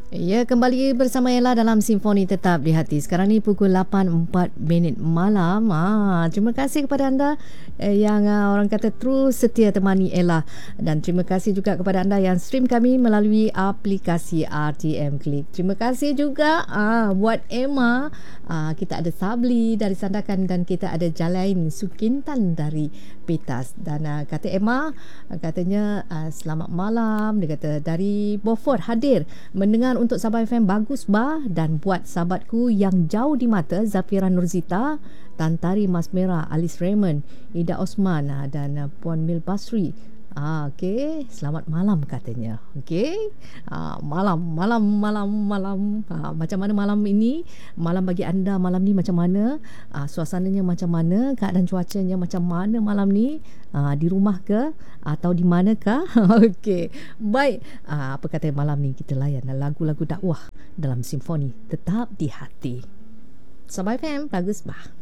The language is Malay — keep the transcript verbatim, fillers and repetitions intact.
Ya, kembali bersama Ella dalam Simfoni Tetap di Hati. Sekarang ni pukul lapan empat minit malam. Ah, terima kasih kepada anda eh, yang uh, orang kata terus setia temani Ella. Dan terima kasih juga kepada anda yang stream kami melalui aplikasi R T M Click. Terima kasih juga ah, buat Emma. Ah, kita ada Sabli dari Sandakan dan kita ada Jalain Sukintan dari Petas. Dan uh, kata Emma, uh, katanya uh, selamat malam. Dia kata dari Beaufort hadir mendengar untuk Sabah F M bagus bah, dan buat sahabatku yang jauh di mata Zafira Nurzita, Tantari Mas Merah, Alice Raymond, Ida Osman dan Puan Mil Basri. Ah, okey, selamat malam katanya. Okey. Ah, malam, malam, malam, malam. Ah, macam mana malam ini? Malam bagi anda malam ni macam mana? Ah, suasananya macam mana? Keadaan cuacanya macam mana malam ni? Ah, di rumah ke atau di manakah? Okey. Baik. Ah, apa kata malam ni kita layan lagu-lagu dakwah dalam Simfoni Tetap di Hati. Sabah F M bagus bah.